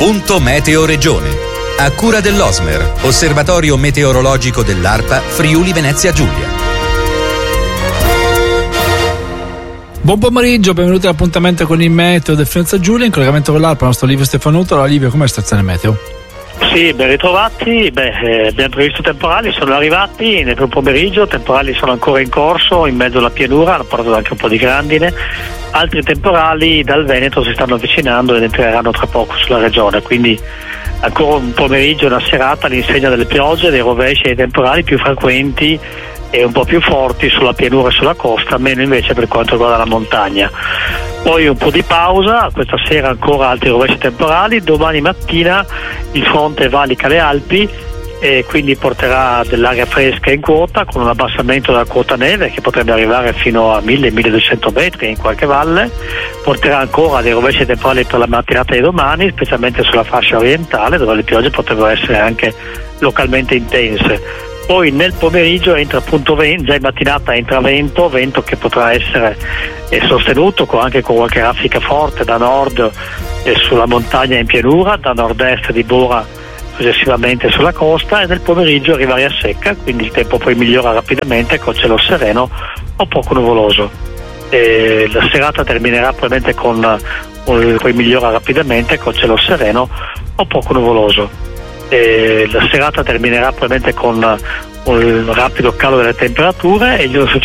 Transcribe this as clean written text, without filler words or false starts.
Punto Meteo Regione. A cura dell'Osmer, Osservatorio Meteorologico dell'ARPA Friuli Venezia Giulia. Buon pomeriggio, benvenuti all'appuntamento con il meteo del Venezia Giulia, in collegamento con l'ARPA, il nostro Livio Stefanuto. Allora Livio, com'è la situazione meteo? Sì, ben ritrovati. Abbiamo previsto temporali, sono arrivati nel pomeriggio, temporali sono ancora in corso in mezzo alla pianura, hanno portato anche un po' di grandine. Altri temporali dal Veneto si stanno avvicinando ed entreranno tra poco sulla regione, quindi ancora un pomeriggio e una serata all'insegna delle piogge, dei rovesci e dei temporali più frequenti e un po' più forti sulla pianura e sulla costa, meno invece per quanto riguarda la montagna. Poi un po' di pausa, questa sera ancora altri rovesci temporali, domani mattina il fronte valica le Alpi e quindi porterà dell'aria fresca in quota con un abbassamento della quota neve che potrebbe arrivare fino a 1000-1200 metri in qualche valle, porterà ancora dei rovesci temporali per la mattinata di domani, specialmente sulla fascia orientale dove le piogge potrebbero essere anche localmente intense. Poi nel pomeriggio entra appunto vento, già in mattinata entra vento che potrà essere sostenuto anche con qualche raffica forte da nord sulla montagna in pianura, da nord-est di Bora successivamente sulla costa, e nel pomeriggio arriva aria secca, quindi il tempo poi migliora rapidamente con cielo sereno o poco nuvoloso. La serata terminerà probabilmente poi migliora rapidamente con cielo sereno o poco nuvoloso. La serata terminerà probabilmente con un rapido calo delle temperature e il giorno